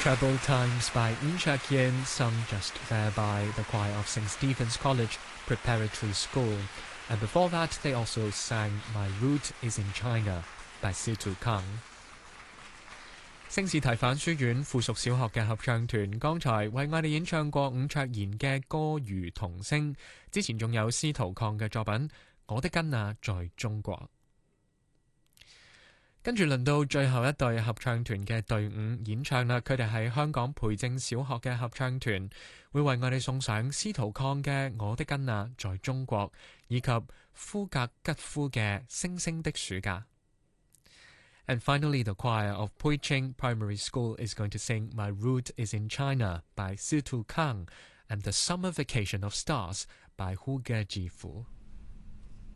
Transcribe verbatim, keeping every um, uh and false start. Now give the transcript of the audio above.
Troubled Times by Yin Shek-yin, sung just there by the choir of Saint Stephen's College Preparatory School. And before that, they also sang My Root is in China by Situ Kang. 聖士提反書院附屬小學嘅合唱團剛才為我哋演唱過伍卓賢嘅歌如童聲，之前仲有司徒抗嘅作品《我的根啊在中國》。跟住輪到最後一隊合唱團嘅隊伍演唱啦，佢哋係香港培正小學嘅合唱團，會為我哋送上司徒抗嘅《我的根啊在中國》，以及夫格吉夫嘅《星星的暑假》。And finally, the choir of Pui Ching Primary School is going to sing My Root is in China by Situ Kang and The Summer Vacation of Stars by Hu Ge Jifu.